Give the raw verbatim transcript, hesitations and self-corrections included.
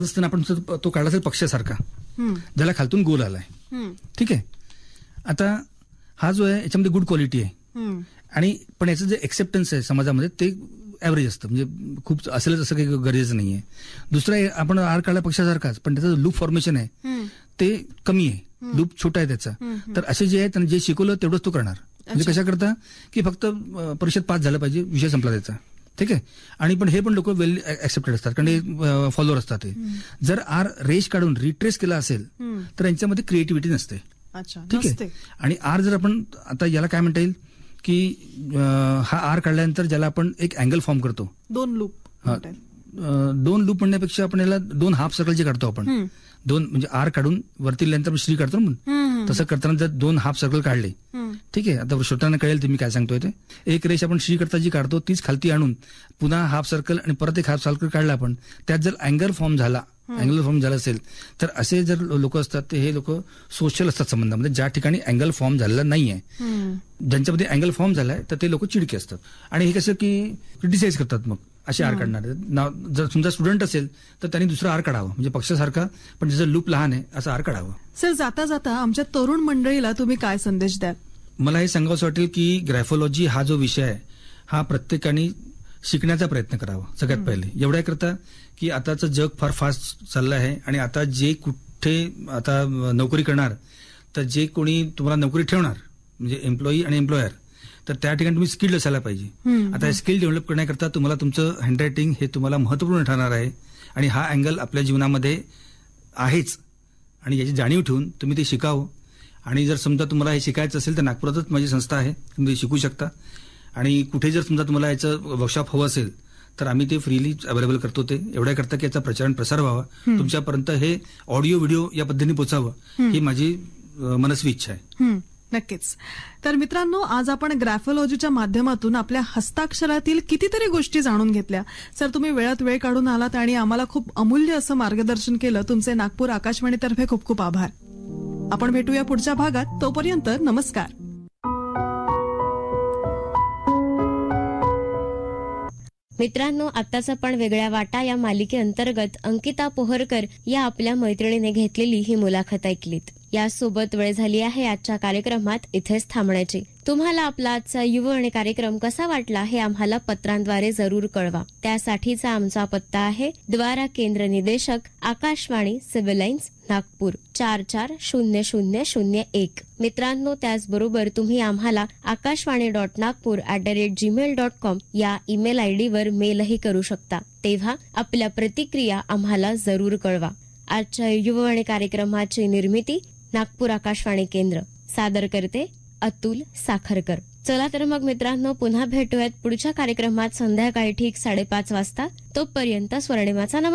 असताना आपण तो तो काढला असेल पक्षासारखा, ज्याला खालतून गोल आलाय. ठीक आहे. आता हा जो आहे याच्यामध्ये गुड क्वालिटी आहे, आणि पण याचं जे एक्सेप्टन्स आहे समाजामध्ये ते ऍव्हरेज असतं, म्हणजे खूप असेलच असं काही गरजेचं नाहीये. दुसरा आपण आर काढला पक्षासारखाच, पण त्याचं लूप फॉर्मेशन आहे ते कमी आहे, लूप छोटा आहे त्याचा. तर असे जे आहे त्यांना जे शिकवलं तेवढंच तो करणार. म्हणजे कशा करता की फक्त परीक्षेत पास झालं पाहिजे, विषय संपला त्याचा. ठीक आहे. आणि पण हे पण लोक वेल ऍक्सेप्टेड असतात, कारण हे फॉलोअर असतात. ते जर आर रेश काढून रिट्रेस केला असेल तर यांच्यामध्ये क्रिएटिव्हिटी नसते. ठीक आहे. आणि आर जर आपण आता याला काय म्हणता येईल की हा आर काढल्यानंतर ज्याला आपण एक अँगल फॉर्म करतो, दोन लूप, दोन लूप म्हणण्यापेक्षा आपण याला दोन हाफ सर्कल जे काढतो आपण, दोन म्हणजे आर काढून वरती लिहिल्यानंतर श्री काढतो ना, तसं करताना जर दोन हाफ सर्कल काढले, ठीक आहे, आता श्रोत्यांना कळेल तुम्ही काय सांगतोय ते. एक रेष आपण श्री करता जी काढतो तीच खालती आणून पुन्हा हाफ सर्कल आणि परत एक हाफ सर्कल काढला आपण, त्यात जर अँगल फॉर्म झाला अँगल फॉर्म झाला असेल तर असे जर लोक असतात ते हे लोक सोशल असतात संबंधामध्ये, ज्या ठिकाणी अँगल फॉर्म झालेला नाहीये, ज्यांच्यामध्ये अँगल फॉर्म झालाय तर ते लोक चिडके असतात. आणि हे कसं की क्रिटिसाइज करतात मग असे आर काढणार. जर तुमचा स्टुडंट असेल तर त्यांनी दुसरा आर काढावा, म्हणजे पक्षासारखा पण ज्याचं लूप लहान आहे असं आर काढावं. सर, जाता जाता आमच्या तरुण मंडळीला तुम्ही काय संदेश द्याल? मला हे सांगावंसं वाटेल की ग्राफोलॉजी हा जो विषय आहे हा प्रत्येकाने शिकण्याचा प्रयत्न करावा सगळ्यात पहिले. एवढ्या करता की आताचं जग फार फास्ट चाललं आहे, आणि आता जे कुठे आता नोकरी करणार तर जे कोणी तुम्हाला नोकरी ठेवणार म्हणजे एम्प्लॉई आणि एम्प्लॉयर, तर त्या ठिकाणी तुम्ही स्किल्ड असायला पाहिजे. आता हे स्किल डेव्हलप करण्याकरता तुम्हाला तुमचं हँडरायटिंग हे तुम्हाला महत्वपूर्ण ठरणार आहे, आणि हा अँगल आपल्या जीवनामध्ये आहेच, आणि याची जाणीव ठेवून तुम्ही ते शिकावं. आणि जर समजा तुम्हाला हे शिकायचं असेल तर नागपुरातच माझी संस्था आहे, तुम्ही शिकू शकता. आणि कुठे जर समजा तुम्हाला याचं वर्कशॉप हवं असेल तर आम्ही ते फ्रीली अवेलेबल करतो. ते एवढ्या करता की याचा प्रचार प्रसार व्हावा, तुमच्यापर्यंत हे ऑडिओ व्हिडिओ या पद्धतीने पोचावं ही माझी मनस्वी इच्छा आहे. नक्कीच. तर मित्रांनो, आज आपण ग्राफोलॉजीच्या माध्यमातून आपल्या हस्ताक्षरातील कितीतरी गोष्टी जाणून घेतल्या. सर, तुम्ही वेळात वेळ काढून आलात आणि आम्हाला खूप अमूल्य असं मार्गदर्शन केलं. तुमचे नागपूर आकाशवाणीतर्फे खूप खूप आभार. आपण भेटूया पुढच्या भागात. तोपर्यंत नमस्कार. मित्रांनो, आताच आपण वेगळ्या वाटा या मालिकेअंतर्गत अंकिता पोहरकर या आपल्या मैत्रिणीने घेतलेली ही मुलाखत ऐकलीत. यासोबत वेळ झाली आहे आजच्या कार्यक्रमात इथेच थांबण्याची. तुम्हाला आपला आजचा युववाणी कार्यक्रम कसा वाटला हे आम्हाला पत्रांद्वारे जरूर कळवा. त्यासाठीचा आमचा पत्ता आहे द्वारा केंद्र निदेशक, आकाशवाणी, सिव्हिल लाईन्स, नागपूर चार चार शून्य शून्य शून्य एक. मित्रांनो, त्याचबरोबर तुम्ही आम्हाला Akashvani dot Nagpur at the rate Gmail dot com या ईमेल आयडीवर मेलही करू शकता. तेव्हा आपल्या प्रतिक्रिया आम्हाला जरूर कळवा. आजच्या युववाणी कार्यक्रमाची निर्मिती नागपूर आकाशवाणी केंद्र, सादर करते अतुल साखरकर. चला तर मग मित्रांनो, पुन्हा भेटूयात पुढच्या कार्यक्रमात संध्याकाळी ठीक साडेपाच वाजता. तोपर्यंत स्वर्णिमाचा नमस्कार.